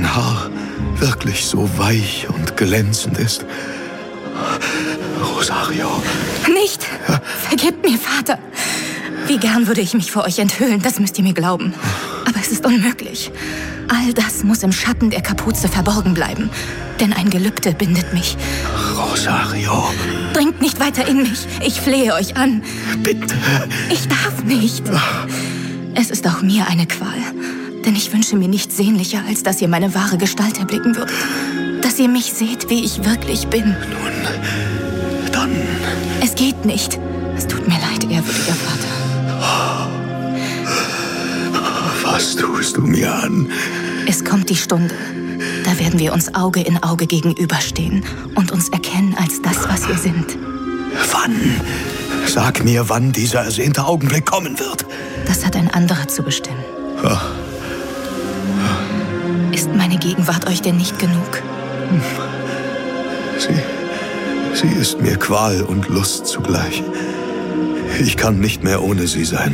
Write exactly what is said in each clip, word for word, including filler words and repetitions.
dein Haar wirklich so weich und glänzend ist. Rosario. Nicht! Ja. Vergebt mir, Vater. Wie gern würde ich mich vor euch enthüllen, das müsst ihr mir glauben. Aber es ist unmöglich. All das muss im Schatten der Kapuze verborgen bleiben. Denn ein Gelübde bindet mich. Rosario. Dringt nicht weiter in mich. Ich flehe euch an. Bitte. Ich darf nicht. Es ist auch mir eine Qual. Denn ich wünsche mir nichts sehnlicher, als dass ihr meine wahre Gestalt erblicken würdet. Dass ihr mich seht, wie ich wirklich bin. Nun, dann... Es geht nicht. Es tut mir leid, ehrwürdiger Vater. Was tust du mir an? Es kommt die Stunde. Da werden wir uns Auge in Auge gegenüberstehen und uns erkennen als das, was wir sind. Wann? Sag mir, wann dieser ersehnte Augenblick kommen wird. Das hat ein anderer zu bestimmen. Ja. Ist meine Gegenwart euch denn nicht genug? Sie, sie ist mir Qual und Lust zugleich. Ich kann nicht mehr ohne sie sein.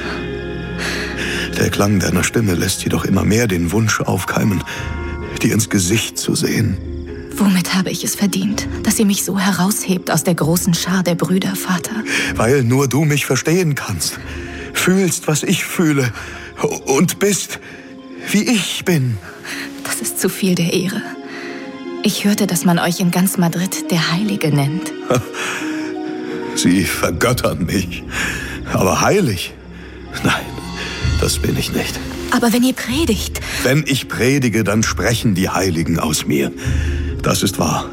Der Klang deiner Stimme lässt jedoch immer mehr den Wunsch aufkeimen, dir ins Gesicht zu sehen. Womit habe ich es verdient, dass ihr mich so heraushebt aus der großen Schar der Brüder, Vater? Weil nur du mich verstehen kannst, fühlst, was ich fühle und bist, wie ich bin. Das ist zu viel der Ehre. Ich hörte, dass man euch in ganz Madrid der Heilige nennt. Sie vergöttern mich. Aber heilig? Nein, das bin ich nicht. Aber wenn ihr predigt... Wenn ich predige, dann sprechen die Heiligen aus mir. Das ist wahr.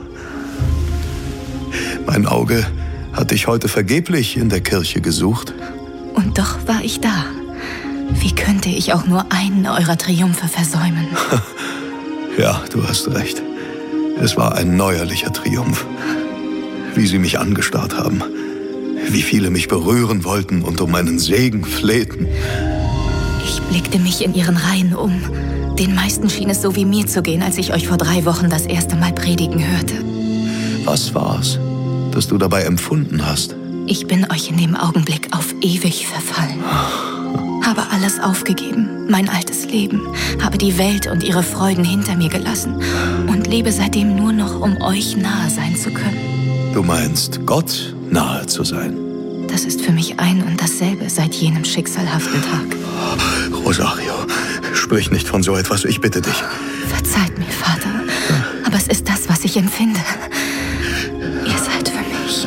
Mein Auge hat dich heute vergeblich in der Kirche gesucht. Und doch war ich da. Wie könnte ich auch nur einen eurer Triumphe versäumen? Ja, du hast recht. Es war ein neuerlicher Triumph. Wie sie mich angestarrt haben. Wie viele mich berühren wollten und um meinen Segen flehten. Ich blickte mich in ihren Reihen um. Den meisten schien es so wie mir zu gehen, als ich euch vor drei Wochen das erste Mal predigen hörte. Was war's, das du dabei empfunden hast? Ich bin euch in dem Augenblick auf ewig verfallen. Habe alles aufgegeben, mein altes Leben, habe die Welt und ihre Freuden hinter mir gelassen und lebe seitdem nur noch, um euch nahe sein zu können. Du meinst, Gott nahe zu sein? Das ist für mich ein und dasselbe seit jenem schicksalhaften Tag. Rosario, sprich nicht von so etwas, ich bitte dich. Verzeiht mir, Vater, aber es ist das, was ich empfinde. Ihr seid für mich.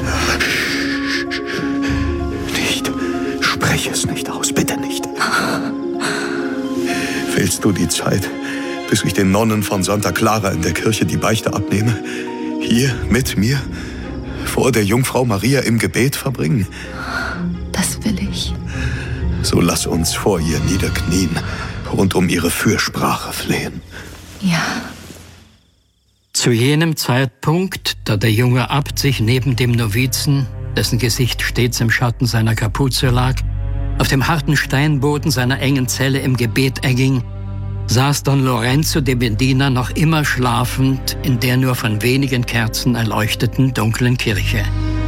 Nicht, sprech es nicht aus, bitte nicht. Willst du die Zeit, bis ich den Nonnen von Santa Clara in der Kirche die Beichte abnehme, hier mit mir vor der Jungfrau Maria im Gebet verbringen? Das will ich. So lass uns vor ihr niederknien und um ihre Fürsprache flehen. Ja. Zu jenem Zeitpunkt, da der junge Abt sich neben dem Novizen, dessen Gesicht stets im Schatten seiner Kapuze lag, auf dem harten Steinboden seiner engen Zelle im Gebet erging, saß Don Lorenzo de Medina noch immer schlafend in der nur von wenigen Kerzen erleuchteten dunklen Kirche.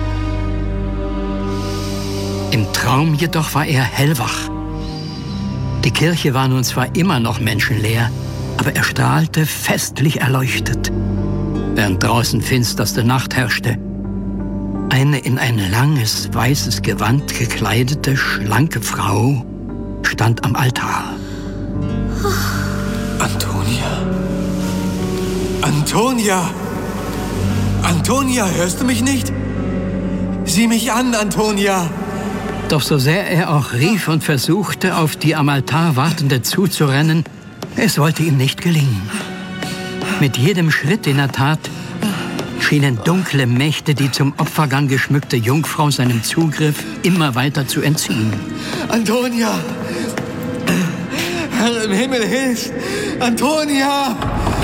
Im Traum jedoch war er hellwach. Die Kirche war nun zwar immer noch menschenleer, aber er strahlte festlich erleuchtet, während draußen finsterste Nacht herrschte. Eine in ein langes, weißes Gewand gekleidete, schlanke Frau stand am Altar. Antonia. Antonia! Antonia, hörst du mich nicht? Sieh mich an, Antonia! Doch so sehr er auch rief und versuchte, auf die am Altar Wartende zuzurennen, es wollte ihm nicht gelingen. Mit jedem Schritt, den er tat, schienen dunkle Mächte die zum Opfergang geschmückte Jungfrau seinem Zugriff immer weiter zu entziehen. Antonia! Herr im Himmel, hilf! Antonia!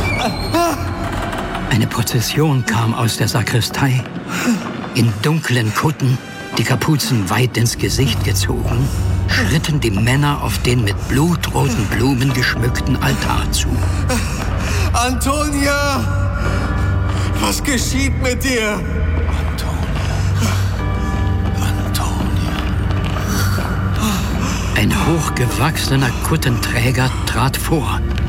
Eine Prozession kam aus der Sakristei. In dunklen Kutten, die Kapuzen weit ins Gesicht gezogen, schritten die Männer auf den mit blutroten Blumen geschmückten Altar zu. Antonia! Was geschieht mit dir? Antonia. Ein hochgewachsener Kuttenträger trat vor.